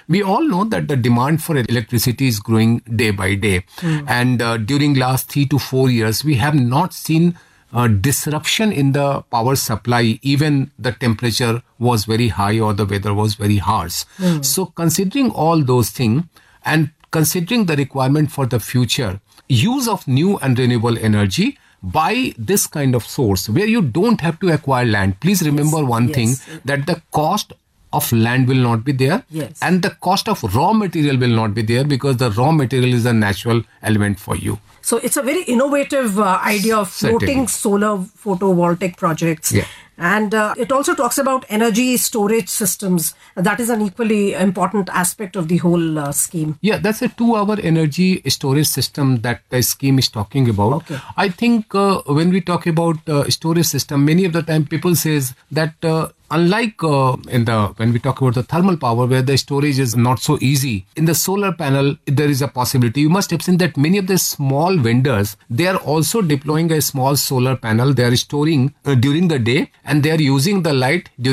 We all know that the demand for electricity is growing day by day. And during last 3 to 4 years, we have not seen disruption in the power supply. Even the temperature was very high or the weather was very harsh. So considering all those things and considering the requirement for the future, use of new and renewable energy by this kind of source where you don't have to acquire land. Please remember one thing, that the cost of land will not be there and the cost of raw material will not be there, because the raw material is a natural element for you. So it's a very innovative idea of floating solar photovoltaic projects. And it also talks about energy storage systems. That is an equally important aspect of the whole scheme. Yeah, that's a 2-hour energy storage system that the scheme is talking about. I think when we talk about storage system, many of the time people says that unlike when we talk about the thermal power where the storage is not so easy, in the solar panel there is a possibility. You must have seen that many of the small vendors, they are also deploying a small solar panel. They are storing during the day and they are using the light during